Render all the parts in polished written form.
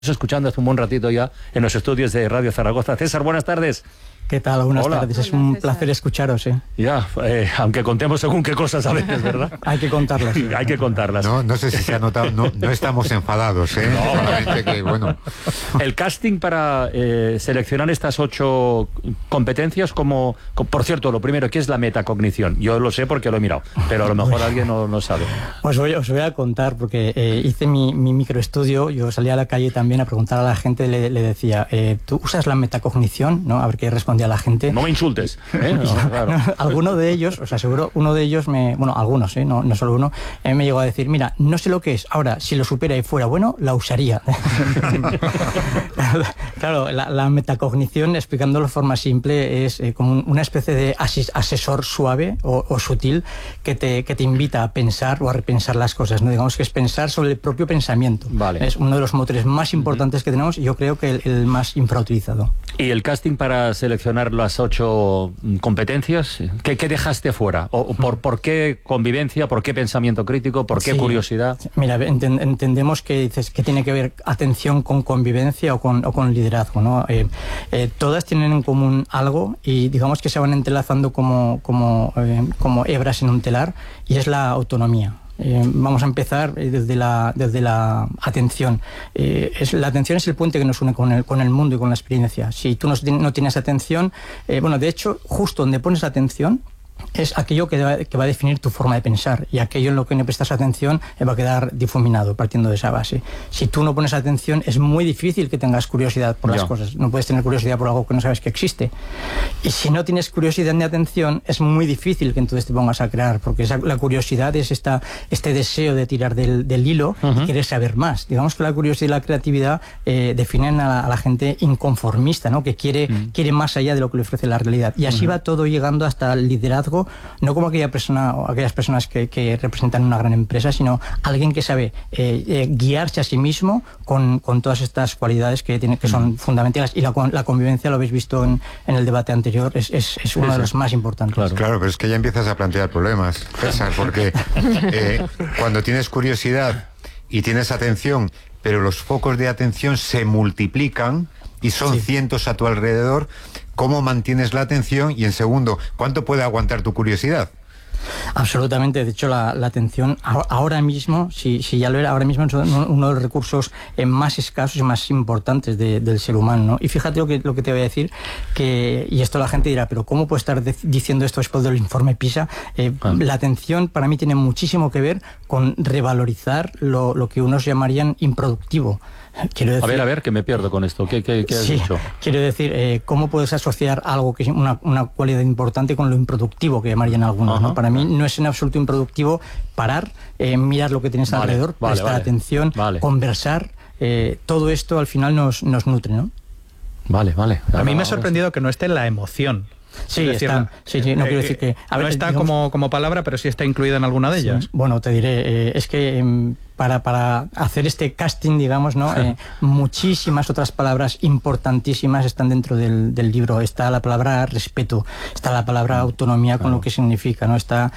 Escuchando hace un buen ratito ya en los estudios de Radio Zaragoza. César, buenas tardes. ¿Qué tal? Buenas tardes. Es un placer escucharos. Ya, aunque contemos según qué cosas a veces, ¿verdad? Hay que contarlas. Hay que contarlas. No sé si se ha notado, no estamos enfadados, ¿eh? No. Solamente que, bueno. El casting para seleccionar estas 8 competencias, por cierto, lo primero, ¿qué es la metacognición? Yo lo sé porque lo he mirado, pero a lo mejor alguien no sabe. Pues os voy a contar, porque hice mi microestudio. Yo salía a la calle también a preguntar a la gente, le decía, ¿tú usas la metacognición? ¿No? A ver qué respondía a la gente. No me insultes, ¿eh? No, claro. Alguno de ellos, os aseguro, uno de ellos algunos, no solo uno, me llegó a decir, mira, no sé lo que es, ahora, si lo supiera y fuera bueno, la usaría. Claro, la metacognición, explicándolo de forma simple, es como una especie de asesor suave o sutil que te invita a pensar o a repensar las cosas, ¿no? Digamos que es pensar sobre el propio pensamiento. Vale. Es uno de los motores más importantes que tenemos y yo creo que el más infrautilizado. ¿Y el casting para seleccionar las 8 competencias, qué dejaste fuera? ¿O por qué convivencia, por qué pensamiento crítico, por qué curiosidad? Mira, entendemos que dices que tiene que ver atención con convivencia o con liderazgo, ¿no? Todas tienen en común algo y digamos que se van entrelazando como hebras en un telar, y es la autonomía. Vamos a empezar desde la atención. La atención es el puente que nos une con el mundo y con la experiencia. Si tú no tienes atención, de hecho, justo donde pones atención es aquello que va a definir tu forma de pensar, y aquello en lo que no prestas atención va a quedar difuminado partiendo de esa base. Si tú no pones atención, es muy difícil que tengas curiosidad por las cosas. No puedes tener curiosidad por algo que no sabes que existe. Y si no tienes curiosidad ni atención, es muy difícil que entonces te pongas a crear, porque la curiosidad es este deseo de tirar del hilo y querer saber más. Digamos que la curiosidad y la creatividad definen a la gente inconformista, ¿no? Que quiere más allá de lo que le ofrece la realidad. Y así va todo llegando hasta el liderazgo, no como aquella persona o aquellas personas que representan una gran empresa, sino alguien que sabe guiarse a sí mismo con todas estas cualidades que son fundamentales. Y la convivencia, lo habéis visto en el debate anterior, es uno de los más importantes. Claro, pero es que ya empiezas a plantear problemas, César, porque cuando tienes curiosidad y tienes atención, pero los focos de atención se multiplican y son cientos a tu alrededor, ¿cómo mantienes la atención? Y en segundo, ¿cuánto puede aguantar tu curiosidad? Absolutamente. De hecho, la atención ahora mismo, si ya lo era, ahora mismo es uno de los recursos más escasos y más importantes del ser humano, ¿no? Y fíjate lo que te voy a decir, y esto la gente dirá, pero ¿cómo puedo estar diciendo esto después del informe PISA? La atención para mí tiene muchísimo que ver con revalorizar lo que unos llamarían improductivo. Quiero decir, a ver, que me pierdo con esto. ¿Qué has dicho? Quiero decir, ¿cómo puedes asociar algo que es una cualidad importante con lo improductivo que llamarían algunos, ¿no? Para mí no es en absoluto improductivo parar, mirar lo que tienes alrededor, prestar atención, conversar. Todo esto al final nos nutre, ¿no? Vale. A mí me ha sorprendido que no esté la emoción. Sí, no quiero decir que... no está como palabra, pero sí está incluida en alguna de ellas. Bueno, te diré, es que para hacer este casting, digamos, ¿no? Muchísimas otras palabras importantísimas están dentro del libro. Está la palabra respeto, está la palabra autonomía con lo que significa, ¿no? Está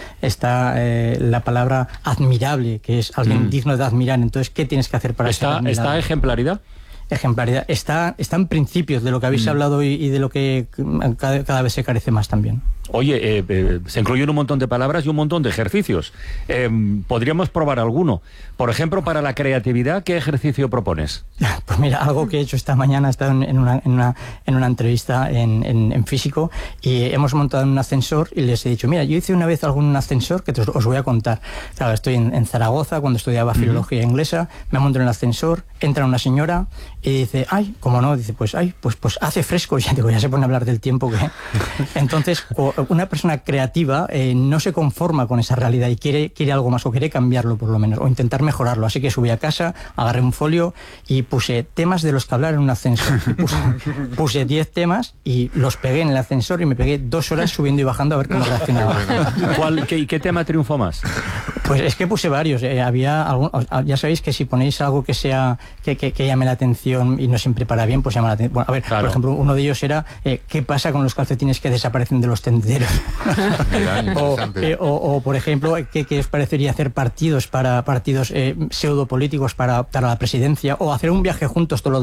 la palabra admirable, que es alguien digno de admirar. Entonces, ¿qué tienes que hacer para ser admirable? ¿Está ejemplaridad? Ejemplaridad. Está en principios de lo que habéis hablado y de lo que cada vez se carece más también. Oye, se incluyen un montón de palabras y un montón de ejercicios. ¿Podríamos probar alguno? Por ejemplo, para la creatividad, ¿qué ejercicio propones? Pues mira, algo que he hecho esta mañana, he estado en una entrevista en físico, y hemos montado un ascensor y les he dicho, mira, yo hice una vez algún ascensor que os voy a contar. Claro, estoy en Zaragoza, cuando estudiaba filología inglesa, me monto en el ascensor, entra una señora y dice, ay, ¿cómo no? Dice, pues hace fresco. Ya digo, ya se pone a hablar del tiempo que... Entonces, una persona creativa no se conforma con esa realidad y quiere algo más, o quiere cambiarlo por lo menos, o intentar mejorarlo. Así que subí a casa, agarré un folio y puse temas de los que hablar en un ascensor. Puse 10 temas y los pegué en el ascensor y me pegué 2 horas subiendo y bajando a ver cómo reaccionaba. ¿Qué tema triunfó más? Pues es que puse varios. Había ya sabéis que si ponéis algo que llame la atención, atención y no siempre para bien, pues llama la atención. Bueno, a ver, Claro. por ejemplo, uno de ellos era ¿qué pasa con los calcetines que desaparecen de los tendederos? Mira, interesante. o, por ejemplo, ¿qué os parecería hacer partidos pseudopolíticos para optar a la presidencia, o hacer un viaje juntos todos los